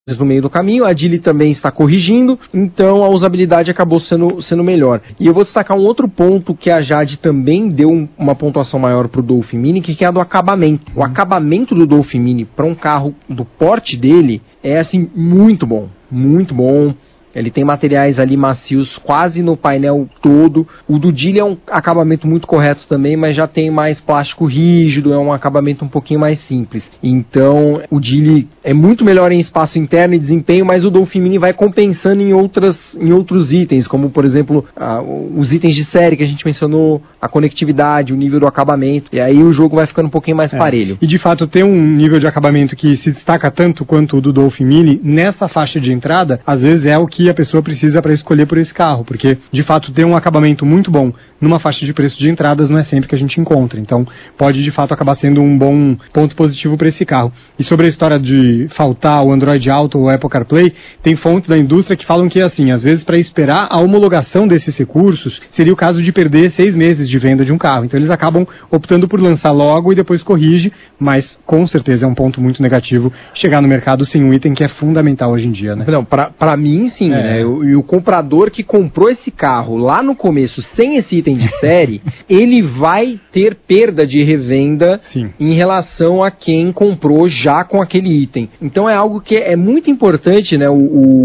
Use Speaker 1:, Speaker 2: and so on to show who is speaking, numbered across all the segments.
Speaker 1: no meio do caminho, a Geely também está corrigindo, então a usabilidade acabou sendo melhor. E eu vou destacar um outro ponto que a Jade também deu uma pontuação maior para o Dolphin Mini, que é a do acabamento. O acabamento do Dolphin Mini para um carro do porte dele é assim muito bom, muito bom. Ele tem materiais ali macios quase no painel todo. O do Geely é um acabamento muito correto também, mas já tem mais plástico rígido, é um acabamento um pouquinho mais simples. Então, o Geely é muito melhor em espaço interno e desempenho, mas o Dolphin Mini vai compensando em outros itens, como, por exemplo, os itens de série que a gente mencionou, a conectividade, o nível do acabamento, e aí o jogo vai ficando um pouquinho mais parelho.
Speaker 2: E, de fato, ter um nível de acabamento que se destaca tanto quanto o do Dolphin Mini, nessa faixa de entrada, às vezes é o que a pessoa precisa para escolher por esse carro, porque de fato ter um acabamento muito bom numa faixa de preço de entradas não é sempre que a gente encontra, então pode de fato acabar sendo um bom ponto positivo para esse carro. E sobre a história de faltar o Android Auto ou o Apple CarPlay, tem fontes da indústria que falam que assim, às vezes para esperar a homologação desses recursos, seria o caso de perder 6 meses de venda de um carro, então eles acabam optando por lançar logo e depois corrige, mas com certeza é um ponto muito negativo chegar no mercado sem um item que é fundamental hoje em dia, né?
Speaker 1: Não, para mim sim, né? E o comprador que comprou esse carro lá no começo sem esse item de série, ele vai ter perda de revenda em relação a quem comprou já com aquele item. Então é algo que é muito importante, né?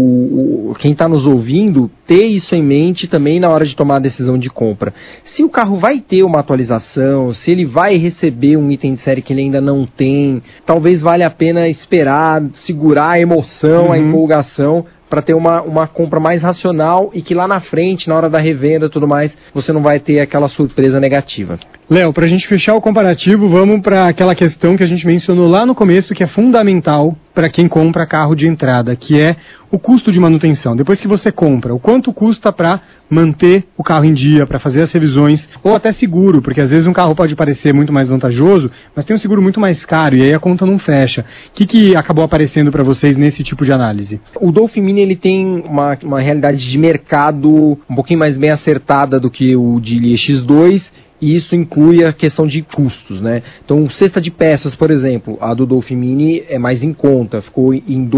Speaker 1: Quem está nos ouvindo ter isso em mente também na hora de tomar a decisão de compra. Se o carro vai ter uma atualização, se ele vai receber um item de série que ele ainda não tem, talvez valha a pena esperar, segurar a emoção, a empolgação, para ter uma compra mais racional e que lá na frente, na hora da revenda e tudo mais, você não vai ter aquela surpresa negativa.
Speaker 2: Léo, para a gente fechar o comparativo, vamos para aquela questão que a gente mencionou lá no começo, que é fundamental para quem compra carro de entrada, que é o custo de manutenção. Depois que você compra, o quanto custa para manter o carro em dia, para fazer as revisões, ou até seguro, porque às vezes um carro pode parecer muito mais vantajoso, mas tem um seguro muito mais caro e aí a conta não fecha. O que acabou aparecendo para vocês nesse tipo de análise?
Speaker 1: O Dolphin Mini ele tem uma realidade de mercado um pouquinho mais bem acertada do que o Geely X2, e isso inclui a questão de custos, né? Então, cesta de peças, por exemplo, a do Dolphin Mini é mais em conta, ficou em R$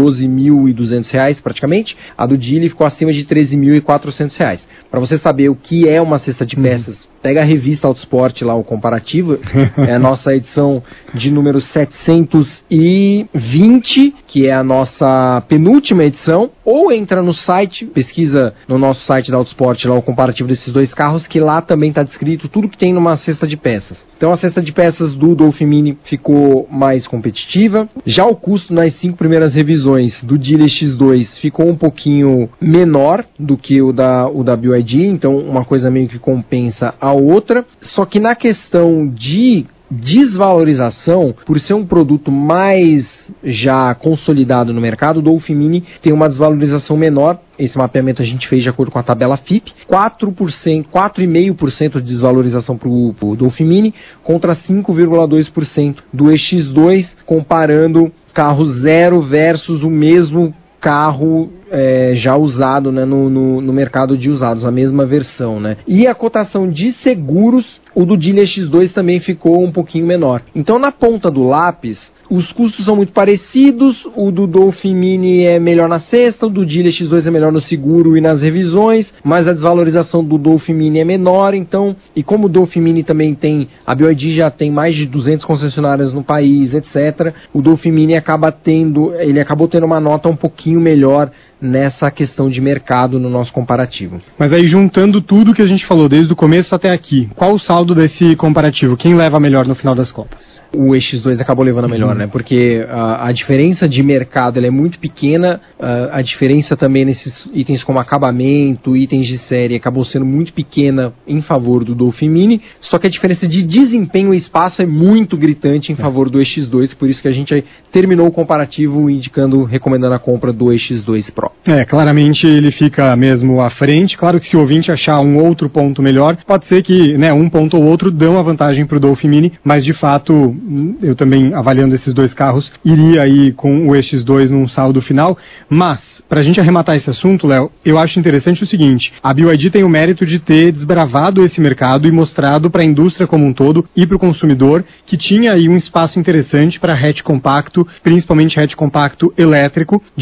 Speaker 1: 12.200 praticamente, a do Geely ficou acima de R$ 13.400. Para você saber o que é uma cesta de peças, pega a revista Autosport lá, o comparativo, é a nossa edição de número 720, que é a nossa penúltima edição, ou entra no site, pesquisa no nosso site da Autosport lá o comparativo desses dois carros, que lá também está descrito tudo que tem numa cesta de peças. Então a cesta de peças do Dolphin Mini ficou mais competitiva, já o custo nas 5 primeiras revisões do Geely X2 ficou um pouquinho menor do que o da BYD, então uma coisa meio que compensa a outra, só que na questão de desvalorização, por ser um produto mais já consolidado no mercado, o Dolphin Mini tem uma desvalorização menor. Esse mapeamento a gente fez de acordo com a tabela FIP, 4,5% de desvalorização para o Dolphin Mini contra 5,2% do EX2, comparando carro zero versus o mesmo carro já usado, né, no mercado de usados, a mesma versão, né? E a cotação de seguros, o do Geely X2 também ficou um pouquinho menor. Então, na ponta do lápis, os custos são muito parecidos, o do Dolphin Mini é melhor na cesta, o do Geely X2 é melhor no seguro e nas revisões, mas a desvalorização do Dolphin Mini é menor, então, e como o Dolphin Mini também tem, a BYD já tem mais de 200 concessionárias no país, etc., o Dolphin Mini acabou tendo uma nota um pouquinho melhor nessa questão de mercado no nosso comparativo.
Speaker 2: Mas aí, juntando tudo que a gente falou desde o começo até aqui, qual o saldo desse comparativo? Quem leva melhor no final das contas?
Speaker 1: O EX2 acabou levando a melhor, né? Porque a diferença de mercado ela é muito pequena, a diferença também nesses itens como acabamento, itens de série, acabou sendo muito pequena em favor do Dolphin Mini, só que a diferença de desempenho e espaço é muito gritante em favor do EX2, por isso que a gente terminou o comparativo recomendando a compra do EX2 Pro.
Speaker 2: Claramente ele fica mesmo à frente. Claro que se o ouvinte achar um outro ponto melhor, pode ser que um ponto ou outro dão a vantagem para o Dolphin Mini, mas de fato eu também, avaliando esses dois carros, iria aí com o EX2 num saldo final. Mas, para a gente arrematar esse assunto, Léo, eu acho interessante o seguinte: a BYD tem o mérito de ter desbravado esse mercado e mostrado para a indústria como um todo e para o consumidor que tinha aí um espaço interessante para hatch compacto, principalmente hatch compacto elétrico,